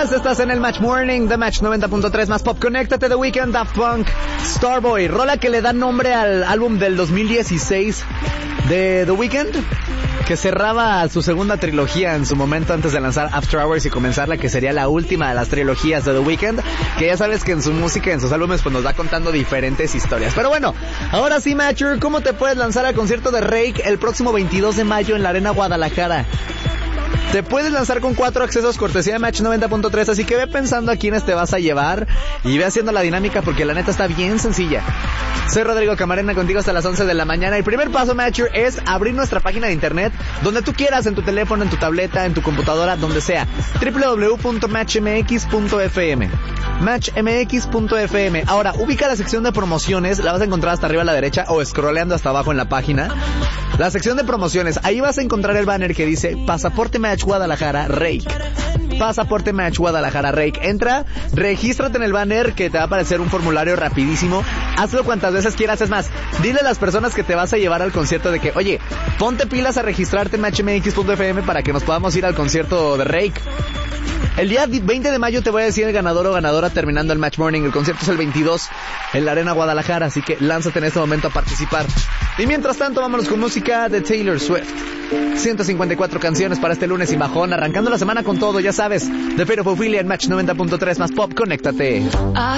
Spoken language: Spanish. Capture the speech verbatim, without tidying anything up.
días, estás en el Match Morning de Match noventa punto tres más Pop. Conéctate, The Weeknd, Daft Punk, Starboy, rola que le da nombre al álbum del dos mil dieciséis de The Weeknd, que cerraba su segunda trilogía en su momento antes de lanzar After Hours y comenzar la que sería la última de las trilogías de The Weeknd, que ya sabes que en su música, en sus álbumes, pues nos va contando diferentes historias. Pero bueno, ahora sí, Matcher, ¿cómo te puedes lanzar al concierto de Rake el próximo veintidós de mayo en la Arena Guadalajara? Te puedes lanzar con cuatro accesos cortesía de Match noventa punto tres, así que ve pensando a quiénes te vas a llevar y ve haciendo la dinámica porque la neta está bien sencilla. Soy Rodrigo Camarena, contigo hasta las once de la mañana. El primer paso, Matcher, es abrir nuestra página de internet donde tú quieras, en tu teléfono, en tu tableta, en tu computadora, donde sea. doble u doble u doble u punto match m x punto f m match m x punto f m. Ahora, ubica la sección de promociones, la vas a encontrar hasta arriba a la derecha o scrolleando hasta abajo en la página. La sección de promociones, ahí vas a encontrar el banner que dice Pasaporte Match Guadalajara Rake. Pasaporte Match Guadalajara Rake. Entra, regístrate en el banner que te va a aparecer un formulario rapidísimo. Hazlo cuantas veces quieras. Es más, dile a las personas que te vas a llevar al concierto de que, oye, ponte pilas a registrarte en match m x punto f m para que nos podamos ir al concierto de Rake. El día veinte de mayo te voy a decir el ganador o ganadora terminando el Match Morning. El concierto es el veintidós en la Arena Guadalajara, así que lánzate en este momento a participar. Y mientras tanto, vámonos con música de Taylor Swift. ciento cincuenta y cuatro canciones para este lunes y bajón, arrancando la semana con todo, ya sabes. The Fate of Ophelia en Match noventa punto tres más Pop. Conéctate.